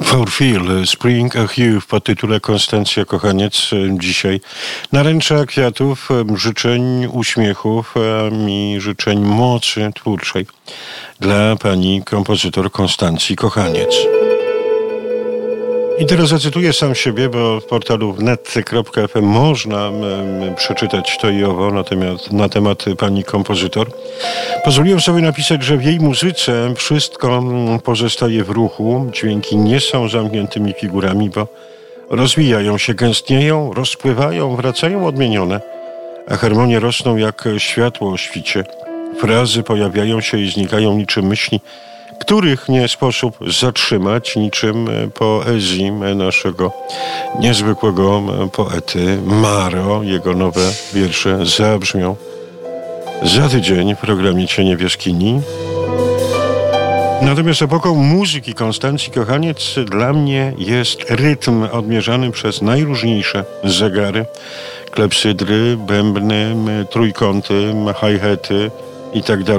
For Phil, Spring a Hue w podtytule Konstancja Kochaniec. Dzisiaj naręcza kwiatów, życzeń, uśmiechów i życzeń mocy twórczej dla pani kompozytor Konstancji Kochaniec. I teraz zacytuję sam siebie, bo w portalu wnet.fm można przeczytać to i owo na temat pani kompozytor. Pozwoliłem sobie napisać, że w jej muzyce wszystko pozostaje w ruchu, dźwięki nie są zamkniętymi figurami, bo rozwijają się, gęstnieją, rozpływają, wracają odmienione, a harmonie rosną jak światło o świcie. Frazy pojawiają się i znikają niczym myśli, których nie sposób zatrzymać, niczym poezji naszego niezwykłego poety Maro. Jego nowe wiersze zabrzmią za tydzień w programie Cienie w jaskini. Natomiast epoką muzyki Konstancji Kochaniec dla mnie jest rytm odmierzany przez najróżniejsze zegary, klepsydry, bębny, trójkąty, hi-haty itd.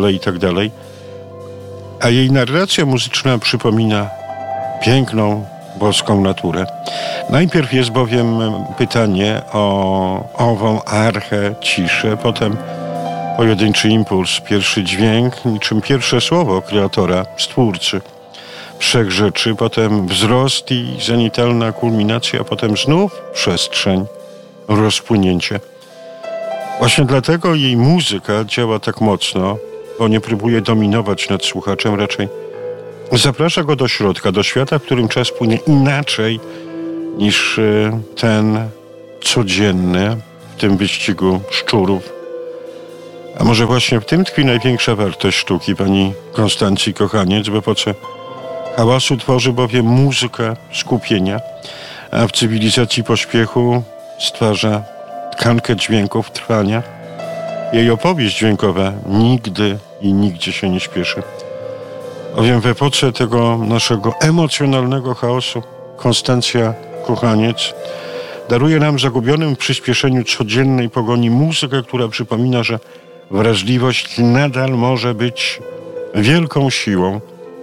A jej narracja muzyczna przypomina piękną boską naturę. Najpierw jest bowiem pytanie o ową archę, ciszę, potem pojedynczy impuls, pierwszy dźwięk, niczym pierwsze słowo kreatora, stwórcy wszechrzeczy, potem wzrost i zenitalna kulminacja, potem znów przestrzeń, rozpłynięcie. Właśnie dlatego jej muzyka działa tak mocno, bo nie próbuje dominować nad słuchaczem, raczej zaprasza go do środka, do świata, w którym czas płynie inaczej niż ten codzienny w tym wyścigu szczurów. A może właśnie w tym tkwi największa wartość sztuki pani Konstancji Kochaniec, w epoce hałasu tworzy bowiem muzykę skupienia, a w cywilizacji pośpiechu stwarza tkankę dźwięków trwania. Jej opowieść dźwiękowa nigdy i nigdzie się nie śpieszy. Bowiem w epoce tego naszego emocjonalnego chaosu Konstancja Kochaniec daruje nam zagubionym w przyspieszeniu codziennej pogoni muzykę, która przypomina, że wrażliwość nadal może być wielką siłą.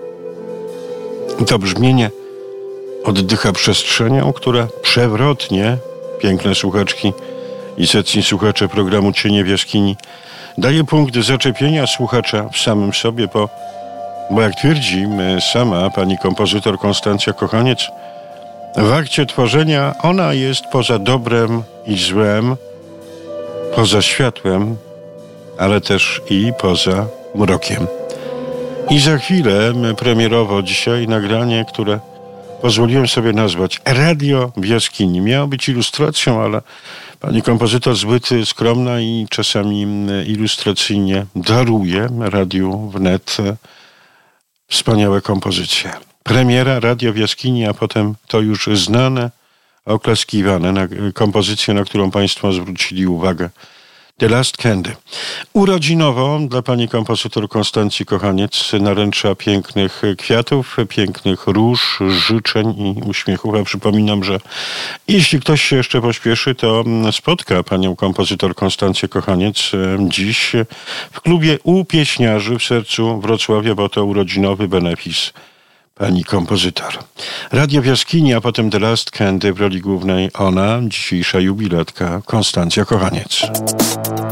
To brzmienie oddycha przestrzenią, która przewrotnie, piękne słuchaczki i setni słuchacze programu Cienie w jaskini, daje punkt zaczepienia słuchacza w samym sobie, bo jak twierdzi sama pani kompozytor Konstancja Kochaniec, w akcie tworzenia ona jest poza dobrem i złem, poza światłem, ale też i poza mrokiem. I za chwilę premierowo dzisiaj nagranie, które pozwoliłem sobie nazwać Radio w jaskini. Miało być ilustracją, ale pani kompozytor zbyt skromna i czasami ilustracyjnie daruje Radiu Wnet wspaniałe kompozycje. Premiera Radio w jaskini, a potem to już znane, oklaskiwane kompozycje, na którą państwo zwrócili uwagę. The Last Candy. Urodzinowo dla pani kompozytor Konstancji Kochaniec naręcza pięknych kwiatów, pięknych róż, życzeń i uśmiechów. A przypominam, że jeśli ktoś się jeszcze pośpieszy, to spotka panią kompozytor Konstancję Kochaniec dziś w klubie u Pieśniarzy w sercu Wrocławia, bo to urodzinowy benefis pani kompozytor. Radio w jaskini, a potem The Last Candy w roli głównej ona, dzisiejsza jubilatka Konstancja Kochaniec.